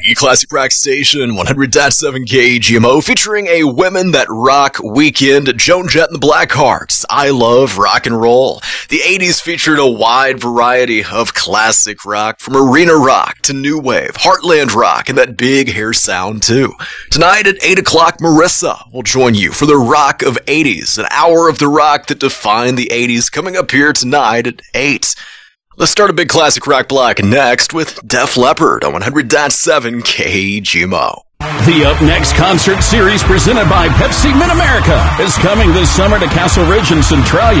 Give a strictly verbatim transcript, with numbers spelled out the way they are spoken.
Classic Rock Station, one hundred point seven K G M O, featuring a Women That Rock weekend. Joan Jett and the Blackhearts, I Love Rock and Roll. The eighties featured a wide variety of classic rock, from arena rock to new wave, heartland rock, and that big hair sound too. Tonight at eight o'clock, Marissa will join you for the Rock of eighties, an hour of the rock that defined the eighties, coming up here tonight at eight. Let's start a big classic rock block next with Def Leppard on one hundred point seven K G M O. The Up Next concert series presented by Pepsi Mid-America is coming this summer to Castle Ridge and Centralia.